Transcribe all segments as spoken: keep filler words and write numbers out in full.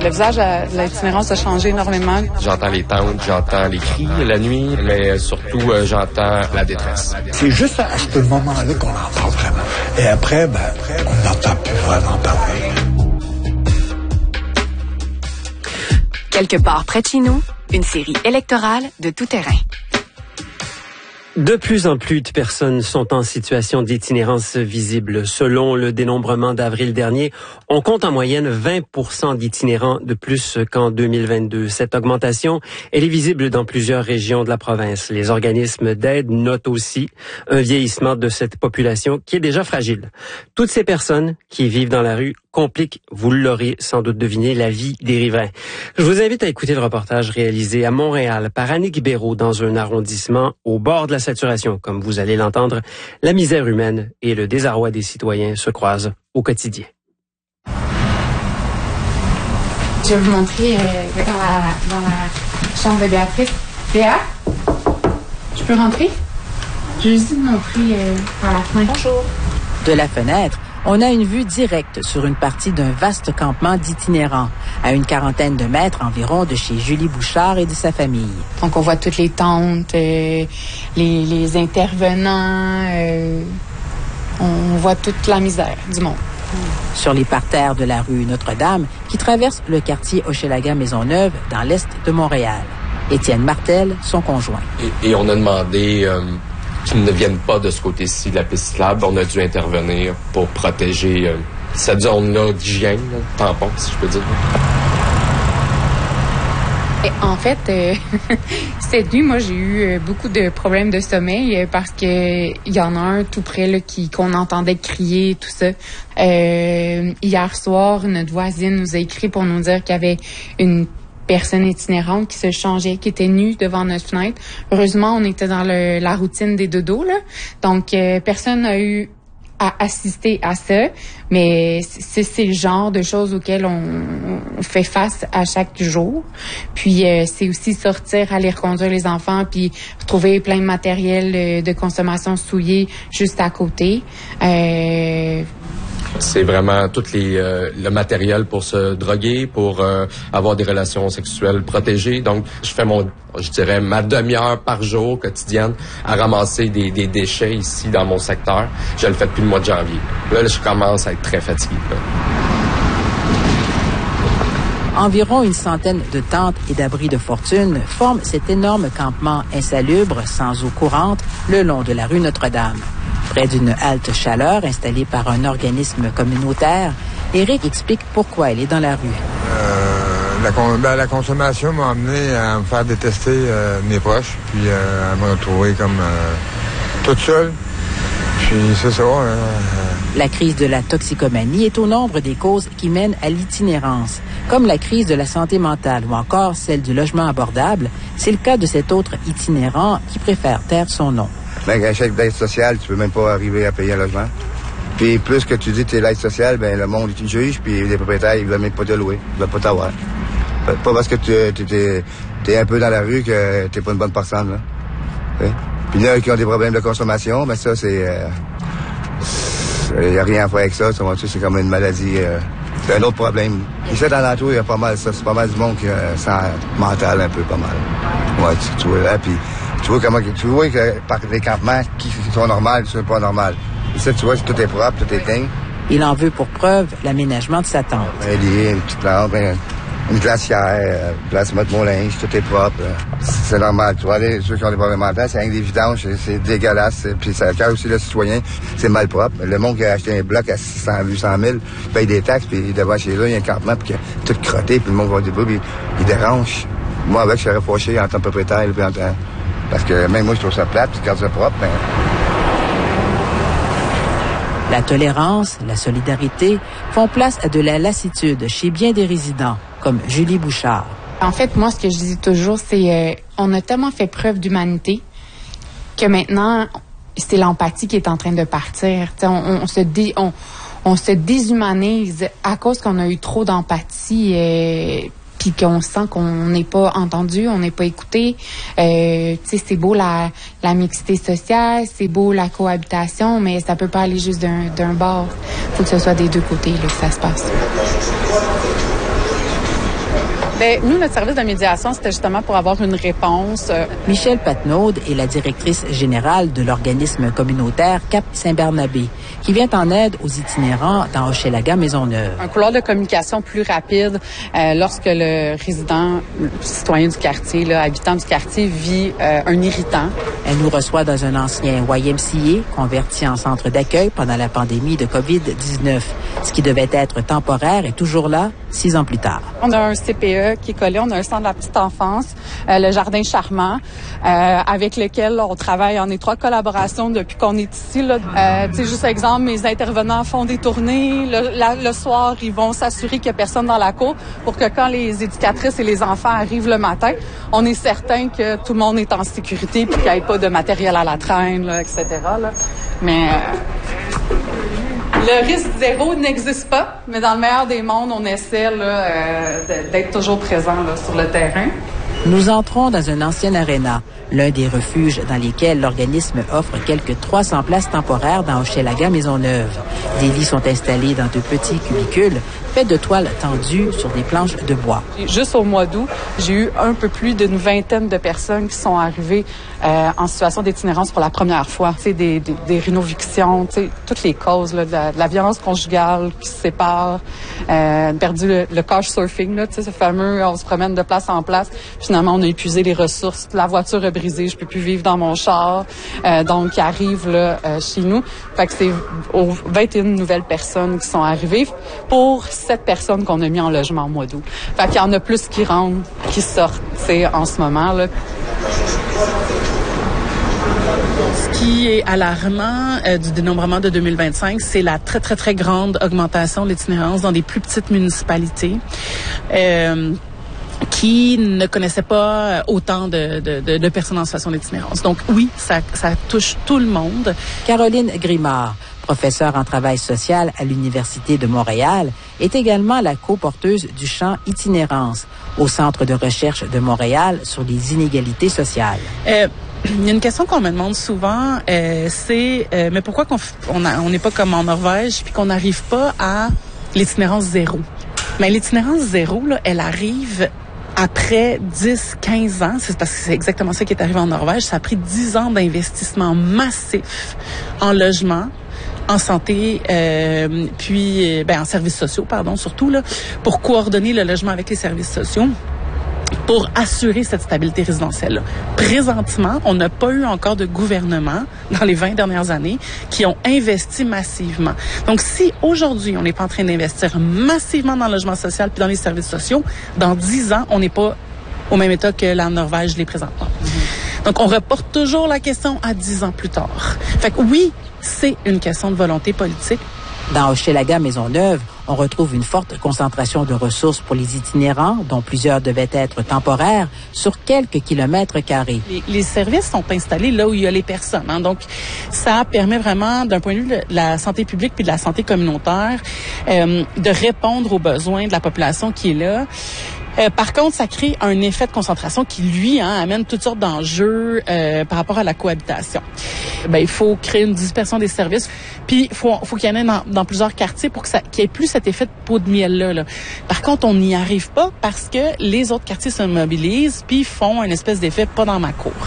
le visage de l'itinérance a changé énormément. J'entends les tentes, j'entends les cris la nuit, mais surtout, euh, j'entends la détresse. C'est juste à ce moment-là qu'on en parle vraiment. Et après, ben, on n'entend plus vraiment parler. Quelque part près de chez nous, une série électorale de tout terrain. De plus en plus de personnes sont en situation d'itinérance visible. Selon le dénombrement d'avril dernier, on compte en moyenne vingt pour cent d'itinérants de plus qu'en deux mille vingt-deux. Cette augmentation, elle est visible dans plusieurs régions de la province. Les organismes d'aide notent aussi un vieillissement de cette population qui est déjà fragile. Toutes ces personnes qui vivent dans la rue compliquent, vous l'aurez sans doute deviné, la vie des riverains. Je vous invite à écouter le reportage réalisé à Montréal par Annick Béraud dans un arrondissement au bord de la saturation. Comme vous allez l'entendre, la misère humaine et le désarroi des citoyens se croisent au quotidien. Je vais vous montrer euh, dans, la, dans la chambre de Béatrice. Béa, je peux rentrer? Je vais juste vous montrer euh, par la fenêtre. Bonjour. De la fenêtre, on a une vue directe sur une partie d'un vaste campement d'itinérants, à une quarantaine de mètres environ de chez Julie Bouchard et de sa famille. Donc, on voit toutes les tentes, euh, les, les intervenants, euh, on voit toute la misère du monde. Sur les parterres de la rue Notre-Dame, qui traverse le quartier Hochelaga-Maisonneuve, dans l'est de Montréal. Étienne Martel, son conjoint. Et, et on a demandé euh, qu'ils ne viennent pas de ce côté-ci de la piste cyclable. On a dû intervenir pour protéger euh, cette zone-là d'hygiène, là, tampon, si je peux dire. Et en fait, euh, cette nuit, moi, j'ai eu euh, beaucoup de problèmes de sommeil euh, parce que il y en a un tout près là, qui qu'on entendait crier, tout ça. Euh, hier soir, notre voisine nous a écrit pour nous dire qu'il y avait une personne itinérante qui se changeait, qui était nue devant notre fenêtre. Heureusement, on était dans le, la routine des dodos, là. Donc, euh, personne n'a eu à assister à ça, mais c'est, c'est le genre de choses auxquelles on, on fait face à chaque jour. Puis euh, c'est aussi sortir, aller reconduire les enfants, puis retrouver plein de matériel euh, de consommation souillé juste à côté. Euh, C'est vraiment tout les, euh, le matériel pour se droguer, pour euh, avoir des relations sexuelles protégées. Donc, je fais mon, je dirais, ma demi-heure par jour quotidienne à ramasser des, des déchets ici dans mon secteur. Je le fais depuis le mois de janvier. Là, là je commence à être très fatigué. Là. Environ une centaine de tentes et d'abris de fortune forment cet énorme campement insalubre, sans eau courante, le long de la rue Notre-Dame. Près d'une halte chaleur installée par un organisme communautaire, Éric explique pourquoi il est dans la rue. Euh, la, con- ben, la consommation m'a amené à me faire détester euh, mes proches, puis euh, à me retrouver comme euh, toute seule. Puis c'est ça. Euh, La crise de la toxicomanie est au nombre des causes qui mènent à l'itinérance, comme la crise de la santé mentale ou encore celle du logement abordable. C'est le cas de cet autre itinérant qui préfère taire son nom. Ben, un chèque d'aide sociale, tu peux même pas arriver à payer un logement. Puis plus que tu dis que tu es l'aide sociale, ben le monde te juge, puis les propriétaires, ils veulent même pas te louer, ils veulent pas t'avoir. Pas parce que tu es, es un peu dans la rue que t'es pas une bonne personne, là. Oui? Puis là, qui ont des problèmes de consommation, ben ça, c'est... Il n'y a rien à faire avec ça, ça c'est comme une maladie. Euh, c'est un autre problème. Ici, dans l'entour, il y a pas mal ça. C'est pas mal du monde qui a santé mentale un peu, pas mal. Ouais, tu, tu vois là, puis tu vois comment... Tu vois que par les campements, qui sont normaux, qui sont pas normaux. Ici, tu vois, tout est propre, tout est dingue. Il en veut pour preuve l'aménagement de sa tente. Un lit, une petite lampe, une glacière, euh, place mettre mon linge, tout est propre. C'est normal. Tu vois, les, ceux qui ont des problèmes mentaux, c'est rien que des vidanges, c'est, c'est dégueulasse. Puis ça casse aussi le citoyen, c'est mal propre. Le monde qui a acheté un bloc à six cent, huit cent mille, paye des taxes, puis devant chez eux, il y a un campement, puis tout crotté, puis le monde va au début, puis il dérange. Moi, avec, je serais fâché en tant que propriétaire, puis en tant... Parce que même moi, je trouve ça plate, puis quand c'est propre, ben... La tolérance, la solidarité font place à de la lassitude chez bien des résidents, comme Julie Bouchard. En fait, moi, ce que je dis toujours, c'est euh, on a tellement fait preuve d'humanité que maintenant, c'est l'empathie qui est en train de partir. On, on, on, se dé, on, on se déshumanise à cause qu'on a eu trop d'empathie euh, puis qu'on sent qu'on n'est pas entendu, on n'est pas écouté. Euh, tu sais, c'est beau la, la mixité sociale, c'est beau la cohabitation, mais ça peut pas aller juste d'un, d'un bord. Faut que ce soit des deux côtés là, que ça se passe. Bien, nous, notre service de médiation, c'était justement pour avoir une réponse. Michèle Patnaud est la directrice générale de l'organisme communautaire Cap Saint-Barnabé, qui vient en aide aux itinérants dans Hochelaga Maisonneuve. Un couloir de communication plus rapide euh, lorsque le résident, le citoyen du quartier, là, habitant du quartier, vit euh, un irritant. Elle nous reçoit dans un ancien Y M C A converti en centre d'accueil pendant la pandémie de covid dix-neuf. Ce qui devait être temporaire est toujours là, six ans plus tard. On a un C P E qui est collé, on a un centre de la petite enfance, euh, le Jardin Charmant, euh, avec lequel on travaille en étroite collaboration depuis qu'on est ici. Là. Euh, tu sais, juste exemple, mes intervenants font des tournées. Le, la, le soir, ils vont s'assurer qu'il n'y a personne dans la cour pour que quand les éducatrices et les enfants arrivent le matin, on est certain que tout le monde est en sécurité puis qu'il n'y ait pas de matériel à la traîne, là, et cetera. Là. Mais... Euh, Le risque zéro n'existe pas, mais dans le meilleur des mondes, on essaie là, euh, d'être toujours présent là, sur le terrain. Nous entrons dans un ancien aréna, l'un des refuges dans lesquels l'organisme offre quelques trois cents places temporaires dans Hochelaga Maisonneuve. Des lits sont installés dans de petits cubicules faits de toiles tendues sur des planches de bois. Juste au mois d'août, j'ai eu un peu plus d'une vingtaine de personnes qui sont arrivées euh, en situation d'itinérance pour la première fois. Tu sais, des, des, des rénovictions, tu sais, toutes les causes là, de, la, de la violence conjugale qui se sépare, euh, perdu le, le couchsurfing, là, tu sais, ce fameux, on se promène de place en place. Finalement, on a épuisé les ressources. La voiture est brisée, je peux plus vivre dans mon char. Euh, donc, qui arrive là euh, chez nous. Fait que c'est aux vingt et une nouvelles personnes qui sont arrivées pour sept personnes qu'on a mis en logement au mois d'août. Fait qu'il y en a plus qui rentrent, qui sortent, tu sais, en ce moment, là. Ce qui est alarmant euh, du dénombrement de deux mille vingt-cinq, c'est la très, très, très grande augmentation de l'itinérance dans des plus petites municipalités. Euh, qui ne connaissaient pas autant de, de, de, de personnes en situation d'itinérance. Donc oui, ça, ça touche tout le monde. Caroline Grimard, professeure en travail social à l'Université de Montréal, est également la coporteuse du champ Itinérance au Centre de recherche de Montréal sur les inégalités sociales. Euh, Il y a une question qu'on me demande souvent, euh, c'est euh, mais pourquoi qu'on on a, on n'est pas comme en Norvège puis qu'on n'arrive pas à l'itinérance zéro? Mais l'itinérance zéro, là, elle arrive après dix, quinze ans. C'est parce que c'est exactement ça qui est arrivé en Norvège. Ça a pris dix ans d'investissement massif en logement, en santé, euh, puis ben, en services sociaux, pardon, surtout là, pour coordonner le logement avec les services sociaux, pour assurer cette stabilité résidentielle-là. Présentement, on n'a pas eu encore de gouvernement dans les vingt dernières années qui ont investi massivement. Donc, si aujourd'hui, on n'est pas en train d'investir massivement dans le logement social puis dans les services sociaux, dans dix ans, on n'est pas au même état que la Norvège l'est présentement. Mm-hmm. Donc, on reporte toujours la question à dix ans plus tard. Fait que oui, c'est une question de volonté politique. Dans Hochelaga Maisonneuve, on retrouve une forte concentration de ressources pour les itinérants, dont plusieurs devaient être temporaires, sur quelques kilomètres carrés. Les, les services sont installés là où il y a les personnes. Hein. Donc, ça permet vraiment, d'un point de vue de la santé publique puis de la santé communautaire, euh, de répondre aux besoins de la population qui est là. Euh, par contre, ça crée un effet de concentration qui, lui, hein, amène toutes sortes d'enjeux euh, par rapport à la cohabitation. Ben, il faut créer une dispersion des services, puis il faut, faut qu'il y en ait dans, dans plusieurs quartiers pour que ça, qu'il n'y ait plus cet effet de peau de miel-là. Là. Par contre, on n'y arrive pas parce que les autres quartiers se mobilisent puis font une espèce d'effet pas dans ma cour.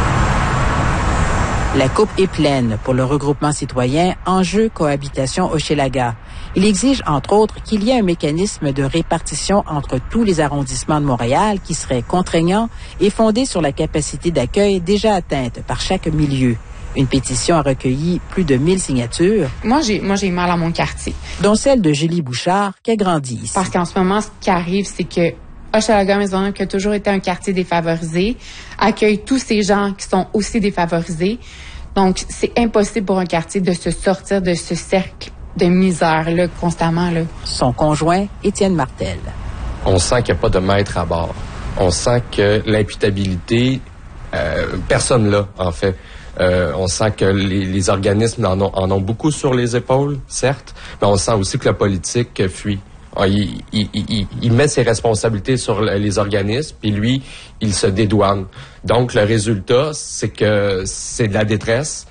La coupe est pleine pour le regroupement citoyen Enjeu Cohabitation Hochelaga. Il exige, entre autres, qu'il y ait un mécanisme de répartition entre tous les arrondissements de Montréal qui serait contraignant et fondé sur la capacité d'accueil déjà atteinte par chaque milieu. Une pétition a recueilli plus de mille signatures. Moi, j'ai, moi, j'ai mal à mon quartier. Dont celle de Julie Bouchard, qui a grandi ici. Parce qu'en ce moment, ce qui arrive, c'est que Hochelaga Maisonneuve, qui a toujours été un quartier défavorisé, accueille tous ces gens qui sont aussi défavorisés. Donc, c'est impossible pour un quartier de se sortir de ce cercle de misère, là, constamment, là. Son conjoint, Étienne Martel. On sent qu'il n'y a pas de maître à bord. On sent que l'imputabilité, euh, personne là, en fait. Euh, on sent que les, les organismes en ont, en ont beaucoup sur les épaules, certes, mais on sent aussi que la politique fuit. Il, il, il, il met ses responsabilités sur les organismes, puis lui, il se dédouane. Donc, le résultat, c'est que c'est de la détresse,